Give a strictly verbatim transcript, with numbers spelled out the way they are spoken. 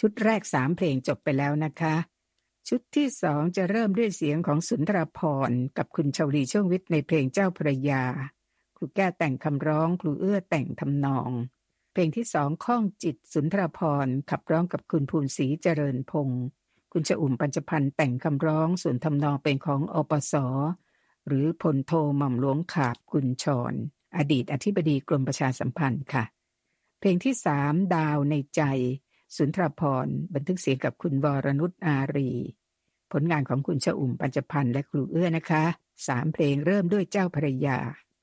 ชุดแรกสามเพลงจบไปแล้วนะคะชุดที่สองจะเริ่มด้วยเสียงของสุนทรภรณ์กับคุณชวลีช่วงวิทย์ในเพลงเจ้าพระยาครูแก้วแต่งคำร้องครูเอื้อแต่งทำนองเพลงที่สองข้องจิตสุนทรภรณ์ขับร้องกับคุณภูนศรีเจริญพงศ์คุณชอุ่มปัญจพันธ์แต่งคำร้องส่วนทำนองเป็นของอปส.หรือพลโทหม่อมหลวงขาบกุญชรอดีตอธิบดีกรมประชาสัมพันธ์ค่ะเพลงที่สามดาวในใจสุนทรภรณ์บันทึกเสียงกับคุณวรนุชอารีผลงานของคุณชอุ่มปัญจพันธ์และครูเอื้อนะคะสามเพลงเริ่มด้วยเจ้าพระยา